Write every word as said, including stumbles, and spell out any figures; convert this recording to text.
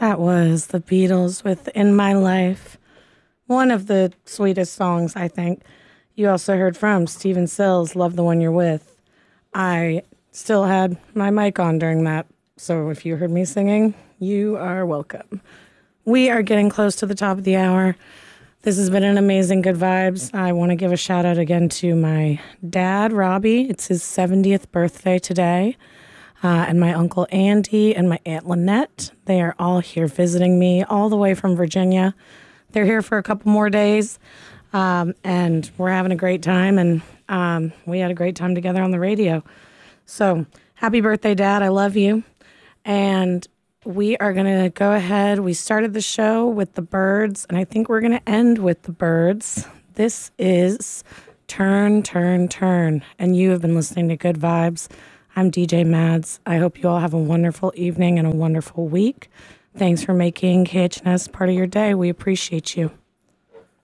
That was the Beatles with In My Life. One of the sweetest songs, I think. You also heard from Stephen Stills, Love the One You're With. I still had my mic on during that, so if you heard me singing, you are welcome. We are getting close to the top of the hour. This has been an amazing Good Vibes. I want to give a shout out again to my dad, Robbie. It's his seventieth birthday today. Uh, and my Uncle Andy and my Aunt Lynette. They are all here visiting me all the way from Virginia. They're here for a couple more days, um, and we're having a great time, and um, we had a great time together on the radio. So happy birthday, Dad. I love you. And we are going to go ahead. We started the show with the Byrds, and I think we're going to end with the Byrds. This is Turn, Turn, Turn, and you have been listening to Good Vibes. I'm D J Mads. I hope you all have a wonderful evening and a wonderful week. Thanks for making K H N S part of your day. We appreciate you.